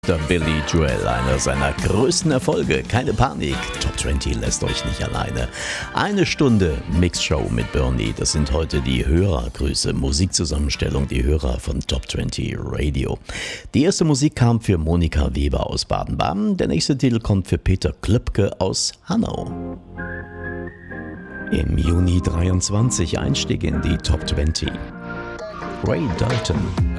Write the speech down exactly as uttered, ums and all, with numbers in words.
Der Billy Joel, einer seiner größten Erfolge. Keine Panik, Top zwanzig lässt euch nicht alleine. Eine Stunde Mixshow mit Bernie, das sind heute die Hörergrüße, Musikzusammenstellung, die Hörer von Top zwanzig Radio. Die erste Musik kam für Monika Weber aus Baden-Baden, der nächste Titel kommt für Peter Klöpke aus Hanau. Im Juni dreiundzwanzig Einstieg in die Top zwanzig. Ray Dalton.